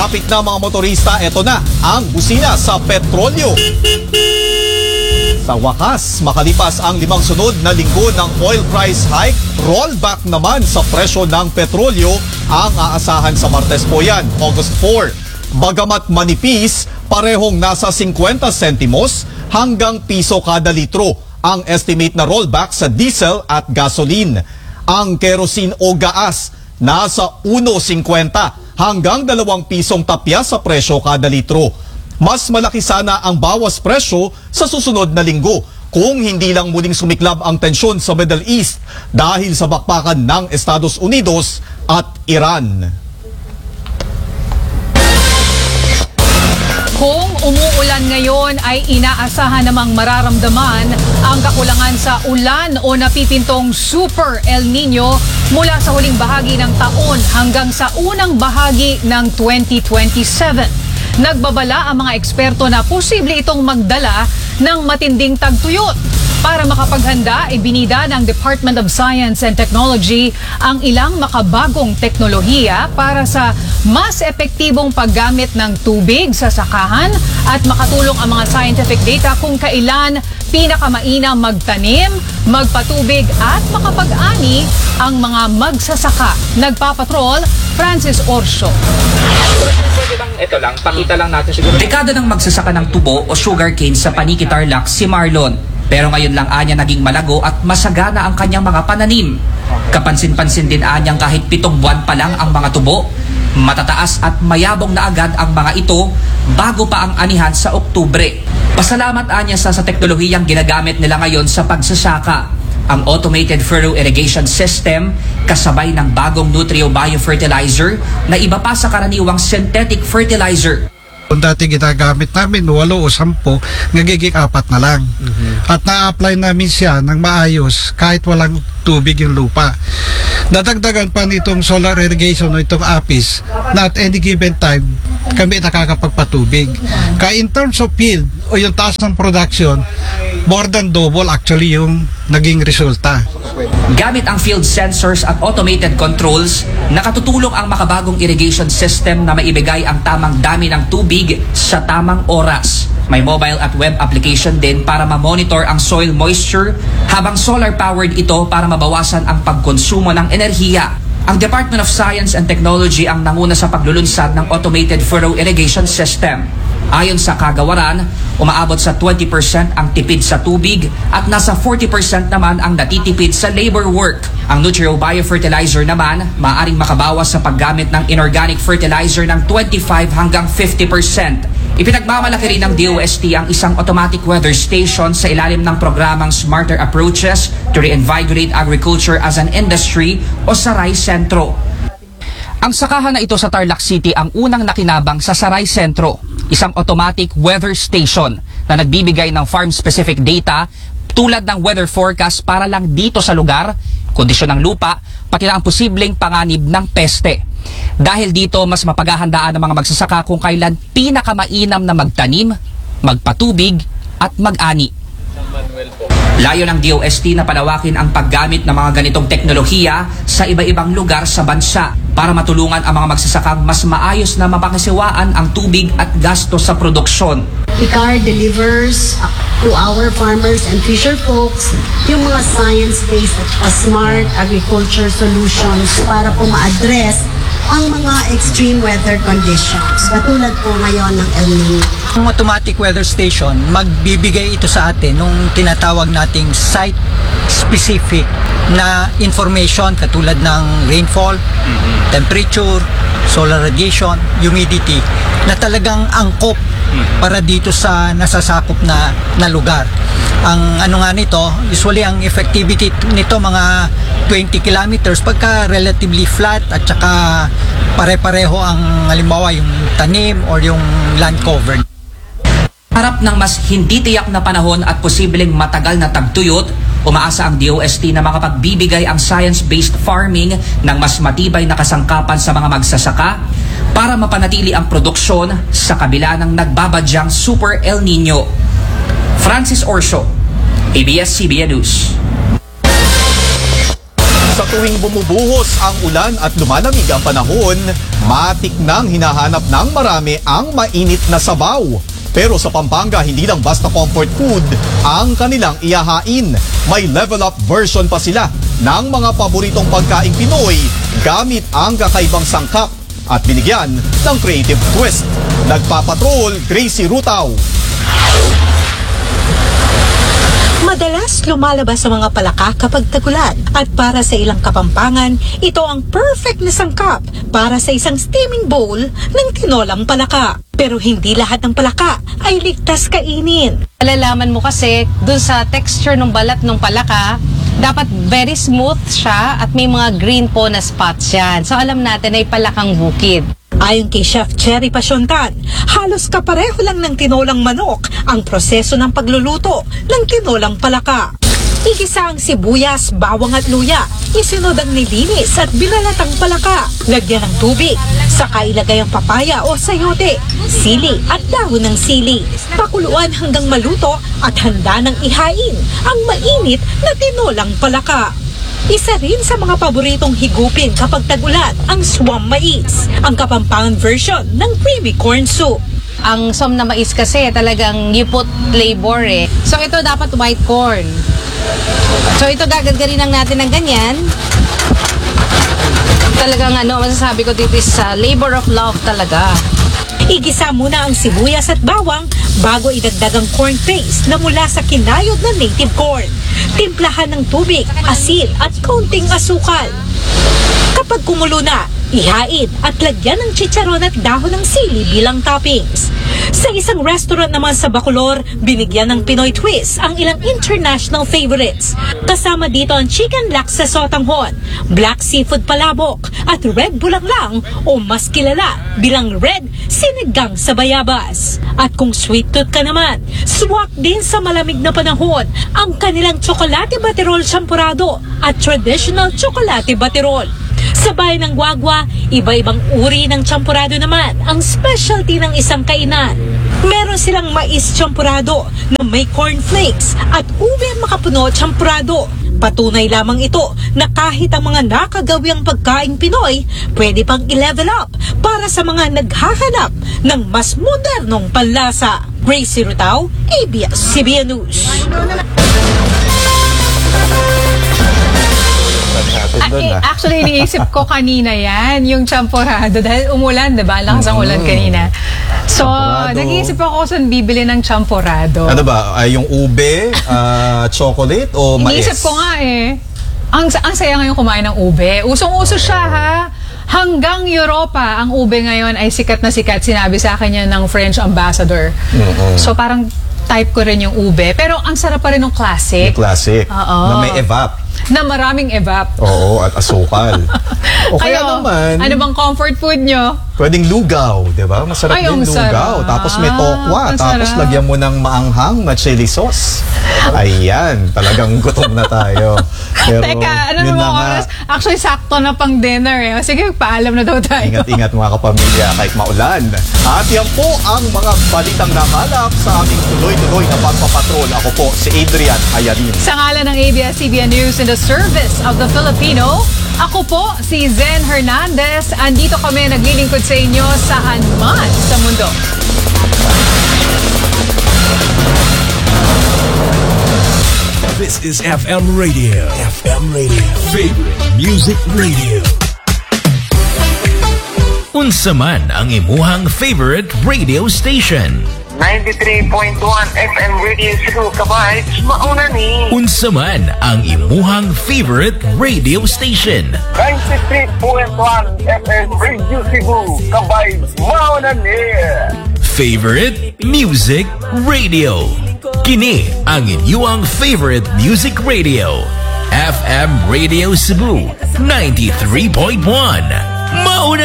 Malapit na mga motorista, eto na ang busina sa petrolyo. Sa wakas, makalipas ang 5 sunod na linggo ng oil price hike, rollback naman sa presyo ng petrolyo ang aasahan sa Martes po yan, August 4. Bagamat manipis, parehong nasa 50 sentimos hanggang piso kada litro ang estimate na rollback sa diesel at gasoline. Ang kerosene o gaas nasa 1.50 hanggang 2 pisong tapya sa presyo kada litro. Mas malaki sana ang bawas presyo sa susunod na linggo kung hindi lang muling sumiklab ang tensyon sa Middle East dahil sa bakbakan ng Estados Unidos at Iran. Kung umuulan ngayon ay inaasahan namang mararamdaman ang kakulangan sa ulan o napipintong Super El Nino mula sa huling bahagi ng taon hanggang sa unang bahagi ng 2027. Nagbabala ang mga eksperto na posible itong magdala ng matinding tagtuyot. Para makapaghanda, ibinida ng Department of Science and Technology ang ilang makabagong teknolohiya para sa mas epektibong paggamit ng tubig sa sakahan at makatulong ang mga scientific data kung kailan pinakamainam magtanim, magpatubig at makapag-ani ang mga magsasaka. Nagpapatrol, Francis Orso. Ito lang, pakita lang natin siguro. Dekada ng magsasaka ng tubo o sugarcane sa Paniki Tarlac si Marlon. Pero ngayon lang anya naging malago at masagana ang kanyang mga pananim. Kapansin-pansin din anyang kahit 7 buwan pa lang ang mga tubo, matataas at mayabong na agad ang mga ito bago pa ang anihan sa Oktubre. Pasalamat anya sa teknolohiyang ginagamit nila ngayon sa pagsasaka. Ang automated furrow irrigation system kasabay ng bagong Nutrio biofertilizer na iba pa sa karaniwang synthetic fertilizer. Kung dati ginagamit namin 8 o 10, nagiging 4 na lang. At na-apply namin siya ng maayos kahit walang tubig yung lupa. Nadagdagan pa nitong solar irrigation o itong APIS na at any given time kami nakakapagpatubig. Kaya in terms of yield o yung taas ng production, more than double actually yung naging resulta. Gamit ang field sensors at automated controls, nakatutulong ang makabagong irrigation system na maibigay ang tamang dami ng tubig sa tamang oras. May mobile at web application din para ma-monitor ang soil moisture, habang solar-powered ito para mabawasan ang pagkonsumo ng enerhiya. Ang Department of Science and Technology ang nanguna sa paglulunsad ng automated furrow irrigation system. Ayon sa kagawaran, umaabot sa 20% ang tipid sa tubig at nasa 40% naman ang natitipid sa labor work. Ang Nutrio biofertilizer naman, maaaring makabawas sa paggamit ng inorganic fertilizer ng 25 hanggang 50%. Ipinagmamalaki rin ng DOST ang isang automatic weather station sa ilalim ng programang Smarter Approaches to Reinvigorate Agriculture as an Industry o Saray Sentro. Ang sakahan na ito sa Tarlac City ang unang nakinabang sa Saray Sentro, isang automatic weather station na nagbibigay ng farm-specific data tulad ng weather forecast para lang dito sa lugar, kondisyon ng lupa, pati na ang posibleng panganib ng peste. Dahil dito, mas mapaghahandaan ng mga magsasaka kung kailan pinakamainam na magtanim, magpatubig at mag-ani. Layo ng DOST na palawakin ang paggamit ng mga ganitong teknolohiya sa iba-ibang lugar sa bansa para matulungan ang mga magsasakang mas maayos na mapakasiwaan ang tubig at gasto sa produksyon. ICAR delivers to our farmers and fisher folks yung mga science-based at smart agriculture solutions para po ma-address ang mga extreme weather conditions, katulad po ngayon ng El Nino. Ang automatic weather station, magbibigay ito sa atin nung tinatawag nating site-specific na information katulad ng rainfall, temperature, solar radiation, humidity, na talagang angkop para dito sa nasasakop na lugar. Ang ano nga nito, usually ang effectivity nito mga 20 kilometers pagka relatively flat at saka pare-pareho ang halimbawa yung tanim or yung land cover. Harap ng mas hindi tiyak na panahon at posibleng matagal na tagtuyot, umaasa ang DOST na makapagbibigay ang science-based farming ng mas matibay na kasangkapan sa mga magsasaka para mapanatili ang produksyon sa kabila ng nagbabadyang Super El Nino. Francis Orso, ABS-CBN News. Sa tuwing bumubuhos ang ulan at lumalamig ang panahon, matik nang hinahanap ng marami ang mainit na sabaw. Pero sa Pampanga, hindi lang basta comfort food ang kanilang iyahain. May level up version pa sila ng mga paboritong pagkaing Pinoy gamit ang kakaibang sangkap at binigyan ng creative twist. Nagpapatrol, Gracie Rutaw. Madalas lumalabas sa mga palaka kapag tagulan at para sa ilang Kapampangan, ito ang perfect na sangkap para sa isang steaming bowl ng tinolang palaka. Pero hindi lahat ng palaka ay ligtas kainin. Malalaman mo kasi dun sa texture ng balat ng palaka, dapat very smooth siya at may mga green po na spots yan. So alam natin ay palakang bukid. Ayon kay Chef Cherry Pasyontan, halos kapareho lang ng tinolang manok ang proseso ng pagluluto ng tinolang palaka. Igisa ang sibuyas, bawang at luya, isunod ang nilinis at binalatang palaka, lagyan ng tubig, saka ilagay ang papaya o sayote, sili at dahon ng sili. Pakuluan hanggang maluto at handa ng ihain ang mainit na tinolang palaka. Isa rin sa mga paboritong higupin kapag tag-ulan ang swam mais, ang Kapampangan version ng creamy corn soup. Ang som na mais kasi talagang you put flavor eh. So ito dapat white corn. So ito gagadgarin lang natin ng ganyan. Talagang masasabi ko dito is labor of love talaga. Igisa muna ang sibuyas at bawang bago idagdag ang corn paste na mula sa kinayod na native corn. Timplahan ng tubig, asin at kaunting asukal. Kapag kumulo na, ihain at lagyan ng chicharon at dahon ng sili bilang toppings. Sa isang restaurant naman sa Bacolor, binigyan ng Pinoy twist ang ilang international favorites. Kasama dito ang chicken laksa sotanghon, black seafood palabok at red bulanglang o mas kilala bilang red sinigang sa bayabas. At kung sweet tooth ka naman, swak din sa malamig na panahon ang kanilang tsokolate baterol champurado at traditional tsokolate baterol. Sa bayan ng Guagua, iba-ibang uri ng champurado naman ang specialty ng isang kainan. Meron silang mais champurado na may cornflakes at ube makapuno champurado. Patunay lamang ito na kahit ang mga nakagawiang pagkaing Pinoy, pwede pang i-level up para sa mga naghahanap ng mas modernong panlasa. Gracie Rutaw, ABS-CBN News. Actually, iniisip ko kanina yan, yung champorado. Dahil umulan, diba? Lakas ang ulan kanina. So, Champorado. nag-iisip ako saan bibili ng champorado. Ano ba? Yung ube, chocolate o mais? Iniisip ko nga eh. Ang saya ngayon kumain ng ube. Usong-uso siya ha. Hanggang Europa, ang ube ngayon ay sikat na sikat. Sinabi sa akin yan ng French ambassador. So parang type ko rin yung ube. Pero ang sarap pa rin ng classic. Yung classic. Oo. Na may evap. Na maraming evap. Oo, at asukal. O kaya Kayo, naman, ano bang comfort food nyo? pwedeng lugaw, di ba? Masarap Ay, din ang lugaw. sarap. Tapos may tokwa. Ang Tapos sarap. lagyan mo ng maanghang na chili sauce. Ayan, talagang gutom na tayo. Pero, Teka, ano yun naman na nga. oras? Actually, sakto na pang dinner eh. Sige, paalam na daw tayo. Ingat-ingat mga kapamilya kahit maulan. At yan po ang mga balitang nakalap sa aming tuloy-tuloy na pagpapatrol. Ako po si Adrian Ayarin. Sa ngalan ng ABS-CBN News in the service of the Filipino, ako po si Zen Hernandez. Andito kami naglilingkod sa inyo saan man sa mundo. This is FM Radio. FM Radio. Favorite Music Radio. Unsa man ang imuhang favorite radio station? 93.1 FM Radio Cebu, kabaits, mauna ni. Unsa man ang imuhang favorite radio station? 93.1 FM Radio Cebu, kabaits, mauna ni. Favorite Music Radio. Kini ang inyong favorite music radio. FM Radio Cebu 93.1. Mauna